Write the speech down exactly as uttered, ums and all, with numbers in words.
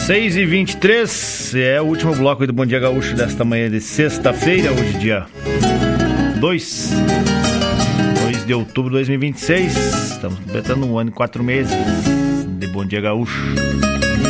seis e vinte e três, é o último bloco do Bom Dia Gaúcho desta manhã de sexta-feira, hoje dia dois de outubro de dois mil e vinte e seis. Estamos completando um ano e quatro meses de Bom Dia Gaúcho.